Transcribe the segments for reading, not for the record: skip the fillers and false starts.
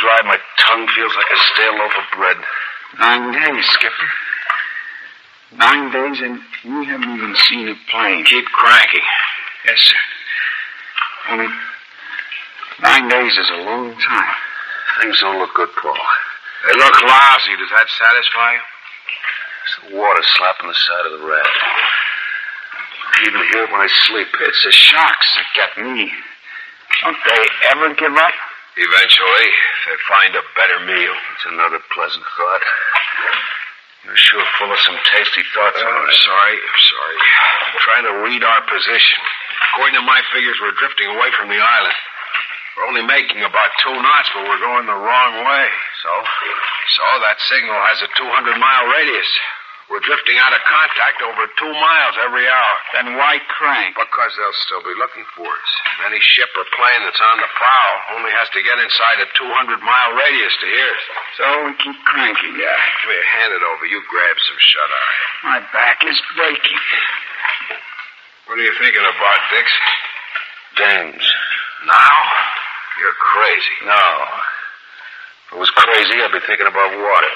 dry. My tongue feels like a stale loaf of bread. 9 days, Skipper. 9 days, and we haven't even seen a plane. Keep cranking. Yes, sir. Only 9 days is a long time. Things don't look good, Paul. They look lousy. Does that satisfy you? It's the water slapping the side of the raft. I even hear it when I sleep. It's the sharks that got me. Don't they ever give up? Eventually, if they find a better meal. It's another pleasant thought. You're sure full of some tasty thoughts. I'm sorry. I'm trying to read our position. According to my figures, we're drifting away from the island. We're only making about 2 knots, but we're going the wrong way. So that signal has a 200-mile radius. We're drifting out of contact over 2 miles every hour. Then why crank? Because they'll still be looking for us. Any ship or plane that's on the prowl only has to get inside a 200-mile radius to hear us. So we keep cranking. Yeah. Come here, hand it over. You grab some shut-eye. My back is breaking. What are you thinking about, Dix? Dames. Now? You're crazy. No. If I was crazy, I'd be thinking about water.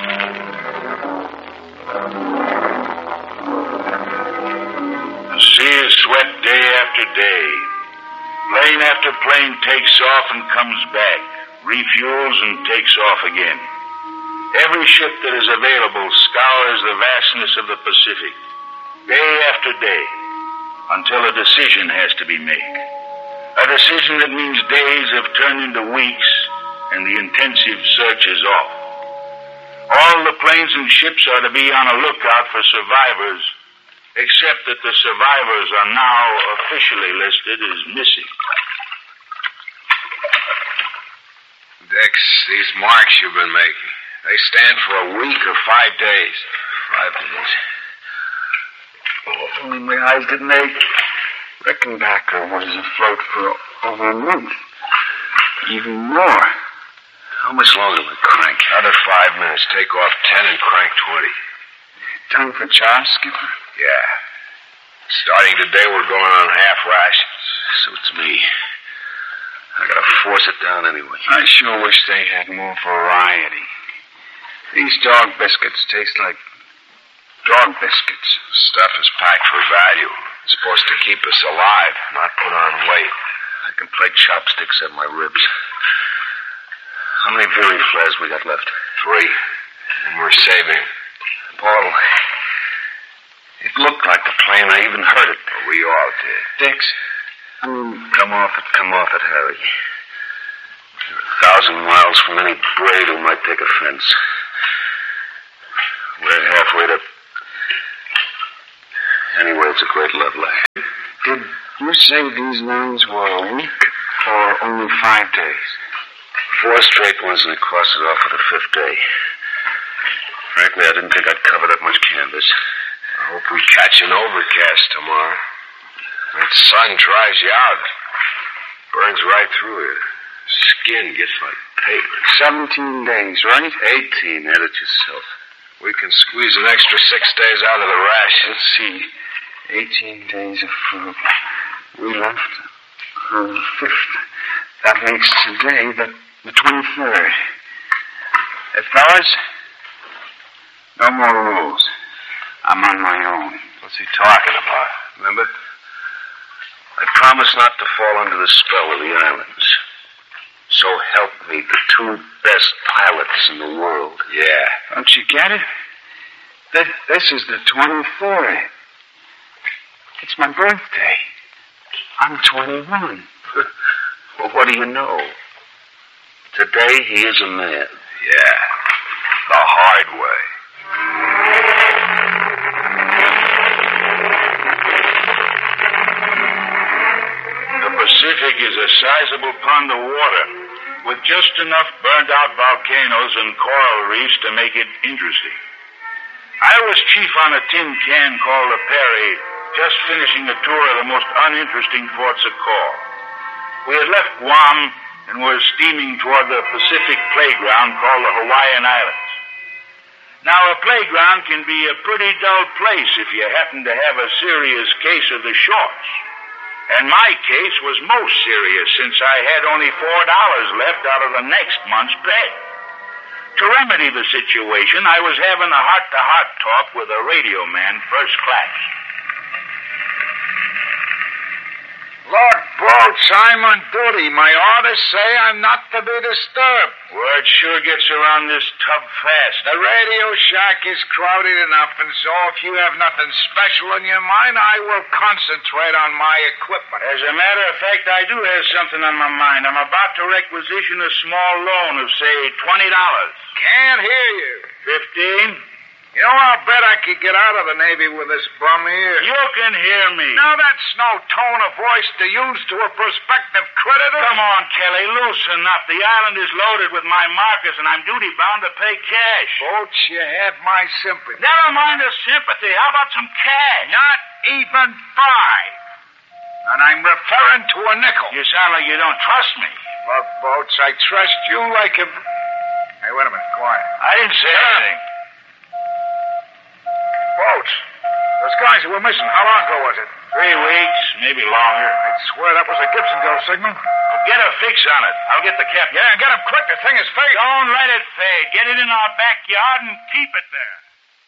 The sea is swept day after day. Plane after plane takes off and comes back, refuels and takes off again. Every ship that is available scours the vastness of the Pacific, day after day, until a decision has to be made. A decision that means days have turned into weeks, and the intensive search is off. All the planes and ships are to be on a lookout for survivors, except that the survivors are now officially listed as missing. Dix, these marks you've been making, they stand for a week or 5 days. 5 days. Oh, if only my eyes didn't ache. Rickenbacker was afloat for over a month. Even more. How much longer will I crank? Another 5 minutes. Take off 10 and crank 20. Time for Charles, Skipper? Yeah. Starting today, we're going on half rations. Suits me. I gotta force it down anyway. I sure wish they had more variety. These dog biscuits taste like dog biscuits. Stuff is packed for value. It's supposed to keep us alive, not put on weight. I can play chopsticks at my ribs. How many Veery flares we got left? 3. And we're saving. Paul, it looked like the plane. I even heard it. Well, we all did. Dix, Come off it, Harry. You're 1,000 miles from any braid who might take offense. We're halfway to... Anyway, it's a great love letter. did you say these lines were a week or only 5 days? 4 straight ones, and I crossed it off for the 5th day. Frankly, I didn't think I'd cover that much canvas. I hope we catch an overcast tomorrow. That sun dries you out. Burns right through you. Skin gets like paper. 17 days, right? 18, add it yourself. We can squeeze an extra 6 days out of the ration. Let's see. 18 days of food. We left on the 5th. That makes today the 23rd. Hey, fellas, no more rules. I'm on my own. What's he talking about? Remember? I promised not to fall under the spell of the islands. So help me, the 2 best pilots in the world. Yeah. Don't you get it? This is the 23rd. It's my birthday. I'm 21. Well, what do you know? Today he is a man. Yeah. The hard way. The Pacific is a sizable pond of water with just enough burned-out volcanoes and coral reefs to make it interesting. I was chief on a tin can called the Perry, just finishing a tour of the most uninteresting ports of call. We had left Guam and were steaming toward the Pacific playground called the Hawaiian Islands. Now, a playground can be a pretty dull place if you happen to have a serious case of the shorts. And my case was most serious since I had only $4 left out of the next month's pay. To remedy the situation, I was having a heart-to-heart talk with a radio man first class. Lord Boats, I'm on duty. My orders say I'm not to be disturbed. Word sure gets around this tub fast. The radio shack is crowded enough, and so if you have nothing special in your mind, I will concentrate on my equipment. As a matter of fact, I do have something on my mind. I'm about to requisition a small loan of, say, $20. Can't hear you. 15? You know, I'll bet I could get out of the Navy with this bum here. You can hear me. Now, that's no tone of voice to use to a prospective creditor. Come on, Kelly, loosen up. The island is loaded with my markers, and I'm duty-bound to pay cash. Boats, you have my sympathy. Never mind the sympathy. How about some cash? Not even 5. And I'm referring to a nickel. You sound like you don't trust me. Look, Boats, I trust you like a... Hey, wait a minute. Quiet. I didn't say anything. Boats, those guys who were missing, how long ago was it? 3 weeks, maybe longer. I'd swear that was a Gibsonville signal. Well, get a fix on it. I'll get the captain. Yeah, get him quick. The thing is fake. Don't let it fade. Get it in our backyard and keep it there.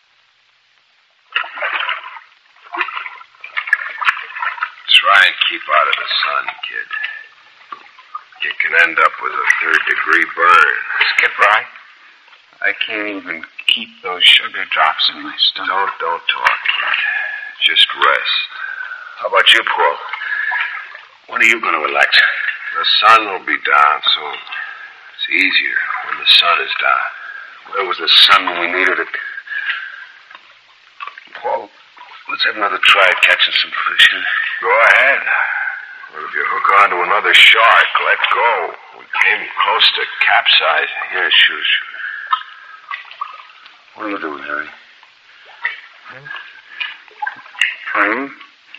Try and keep out of the sun, kid. You can end up with a 3rd-degree burn. Skipper, I can't even keep those sugar drops in my stomach. Don't talk, kid. Just rest. How about you, Paul? When are you going to relax? The sun will be down soon. It's easier when the sun is down. Where was the sun when we needed it? Paul, let's have another try at catching some fish, huh? Go ahead. Well, if you hook onto another shark, let go. We came close to capsizing. Yeah, sure. What are you doing, Harry? Praying?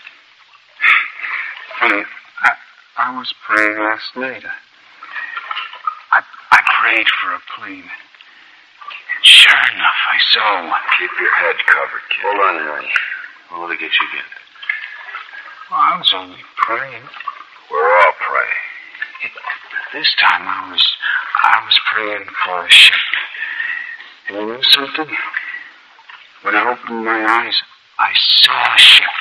Funny, I was praying last night. I prayed for a plane. And sure enough, I saw one. Keep your head covered, kid. Hold on, Harry. I'll let it get you again. Well, I was only praying. We're all praying. This time I was praying for a ship. And you know something? When I opened my eyes, I saw a ship.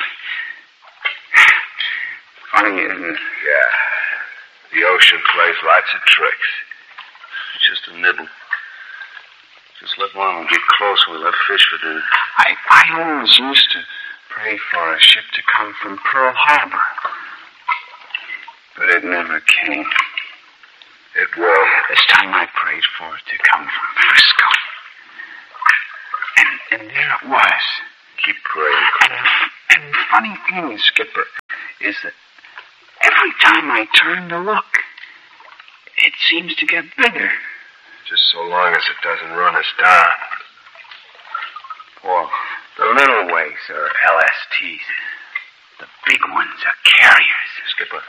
Funny, isn't it? Yeah. The ocean plays lots of tricks. Just a nibble. Just let one of them get close and we'll have fish for dinner. I always used to pray for a ship to come from Pearl Harbor. But it never came. It will. This time I prayed for it to come from Frisco. And there it was. Keep praying. And the funny thing, Skipper, is that every time I turn to look, it seems to get bigger. Just so long as it doesn't run us down. Well, the little waves are LSTs. The big ones are carriers. Skipper.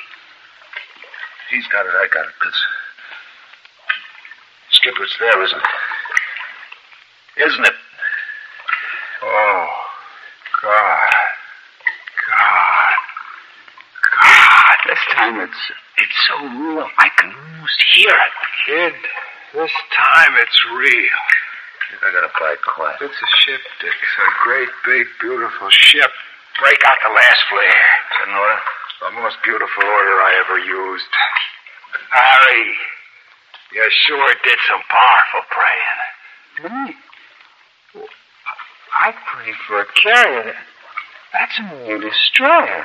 He's got it, I got it. Skipper, it's there, isn't it? Isn't it? Oh, God. This time it's so real, I can almost hear it. Kid, this time it's real. I gotta buy it quiet. It's a ship, Dick. It's a great, big, beautiful ship. Break out the last flare. Is that an order? The most beautiful order I ever used. Harry, you sure did some powerful praying. Me? I prayed for a carrier. That's a new destroyer.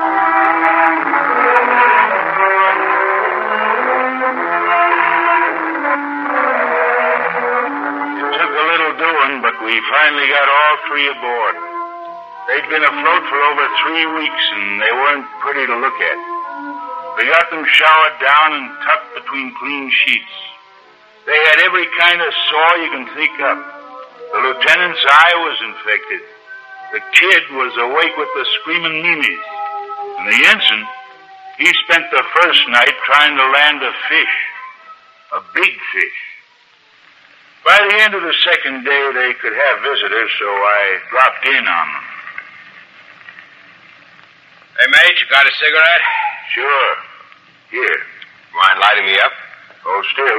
It took a little doing, but we finally got all 3 aboard. They'd been afloat for over 3 weeks, and they weren't pretty to look at. We got them showered down and tucked between clean sheets. They had every kind of sore you can think of. The lieutenant's eye was infected. The kid was awake with the screaming memes. And the ensign, he spent the first night trying to land a fish. A big fish. By the end of the second day, they could have visitors, so I dropped in on them. Hey, mate, you got a cigarette? Sure. Here. Mind lighting me up? Hold still.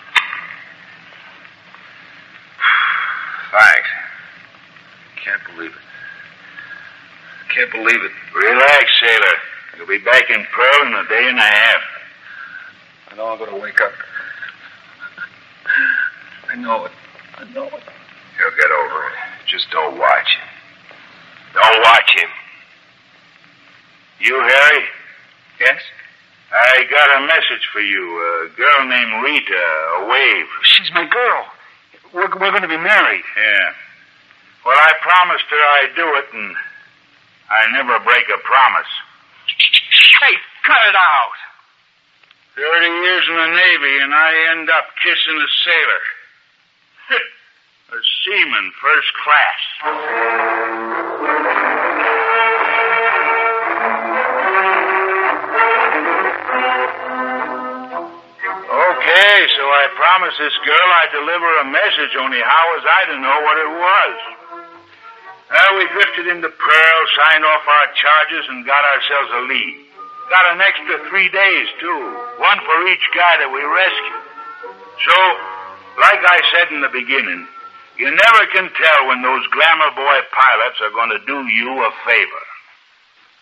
Thanks. Can't believe it. Can't believe it. Relax, sailor. You'll be back in Pearl in a day and a half. I know I'm going to wake up. I know it. You'll get over it. Just don't watch him. Don't watch him. You, Harry? Yes? I got a message for you. A girl named Rita, a wave. She's my girl. We're going to be married. Yeah. Well, I promised her I'd do it, and I never break a promise. Hey, cut it out. 30 years in the Navy, and I end up kissing a sailor. A seaman, first class. Okay, so I promised this girl I'd deliver a message, only how was I to know what it was? Well, we drifted into Pearl, signed off our charges, and got ourselves a lead. Got an extra 3 days, too. One for each guy that we rescued. So, like I said in the beginning, you never can tell when those glamour boy pilots are going to do you a favor.